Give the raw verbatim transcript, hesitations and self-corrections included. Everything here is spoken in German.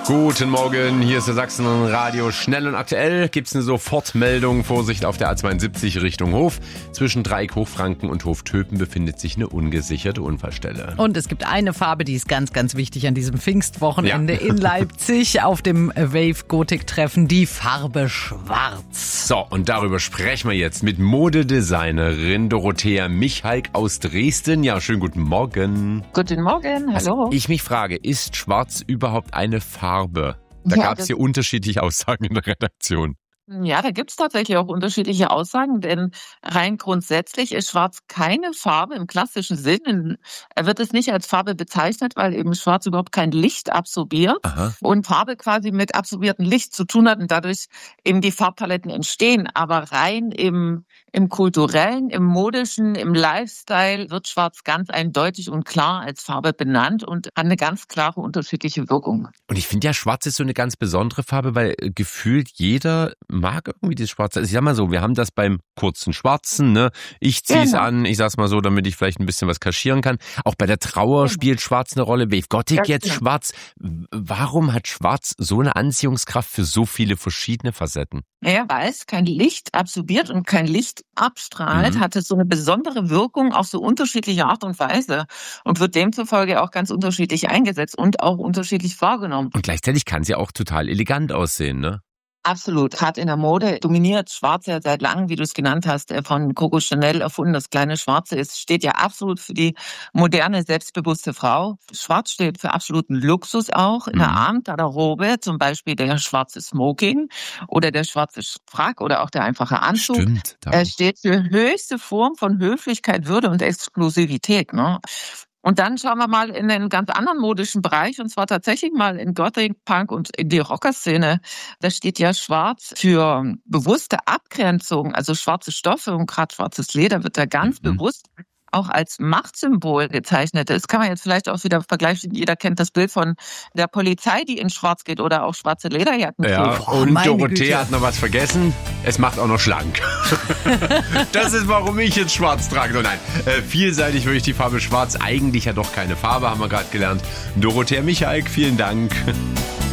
Guten Morgen, hier ist der Sachsenradio Schnell und Aktuell. Gibt's eine Sofortmeldung, Vorsicht auf der A zweiundsiebzig Richtung Hof. Zwischen Dreieck Hochfranken und Hof Töpen befindet sich eine ungesicherte Unfallstelle. Und es gibt eine Farbe, die ist ganz, ganz wichtig an diesem Pfingstwochenende Ja. in Leipzig auf dem Wave Gothic Treffen, die Farbe Schwarz. So, und darüber sprechen wir jetzt mit Modedesignerin Dorothea Michalk aus Dresden. Ja, schönen guten Morgen. Guten Morgen, hallo. Also ich mich frage, ist Schwarz überhaupt eine Farbe? Da Ja, gab es das- hier unterschiedliche Aussagen in der Redaktion. Ja, da gibt's tatsächlich auch unterschiedliche Aussagen, denn rein grundsätzlich ist Schwarz keine Farbe im klassischen Sinn. Er wird es nicht als Farbe bezeichnet, weil eben Schwarz überhaupt kein Licht absorbiert Aha. und Farbe quasi mit absorbiertem Licht zu tun hat und dadurch eben die Farbpaletten entstehen. Aber rein im, im kulturellen, im modischen, im Lifestyle wird Schwarz ganz eindeutig und klar als Farbe benannt und hat eine ganz klare unterschiedliche Wirkung. Und ich finde ja, Schwarz ist so eine ganz besondere Farbe, weil äh, gefühlt jeder mag irgendwie dieses Schwarze. Also ich sag mal so, wir haben das beim kurzen Schwarzen, ne? Ich zieh's Genau. an, ich sag's mal so, damit ich vielleicht ein bisschen was kaschieren kann. Auch bei der Trauer Genau. spielt Schwarz eine Rolle. Wave Gothic Ja, jetzt genau. Schwarz. W- Warum hat Schwarz so eine Anziehungskraft für so viele verschiedene Facetten? Naja, weil es kein Licht absorbiert und kein Licht abstrahlt, Mhm. hat es so eine besondere Wirkung auf so unterschiedliche Art und Weise und wird demzufolge auch ganz unterschiedlich eingesetzt und auch unterschiedlich wahrgenommen. Und gleichzeitig kann sie auch total elegant aussehen, ne? Absolut. Gerade in der Mode dominiert Schwarz ja seit langem, wie du es genannt hast, äh, von Coco Chanel erfunden. Das kleine Schwarze ist, steht ja absolut für die moderne, selbstbewusste Frau. Schwarz steht für absoluten Luxus auch. In der Mhm. Abendgarderobe, zum Beispiel der schwarze Smoking oder der schwarze Frack oder auch der einfache Anzug. Stimmt. Da Er steht für höchste Form von Höflichkeit, Würde und Exklusivität, ne? Und dann schauen wir mal in einen ganz anderen modischen Bereich, und zwar tatsächlich mal in Gothic, Punk und in die Rockerszene. Da steht ja Schwarz für bewusste Abgrenzung, also schwarze Stoffe und gerade schwarzes Leder wird da ganz Mhm. bewusst auch als Machtsymbol gezeichnet. Das kann man jetzt vielleicht auch wieder vergleichen. Jeder kennt das Bild von der Polizei, die in Schwarz geht oder auch schwarze Lederjacken Ja, trägt. Boah, und meine Dorothea Güte. hat noch was vergessen. Es macht auch noch schlank. Das ist, warum ich jetzt schwarz trage. Oh nein, äh, vielseitig wirklich die Farbe schwarz. Eigentlich ja doch keine Farbe, haben wir gerade gelernt. Dorothea Michalk, vielen Dank.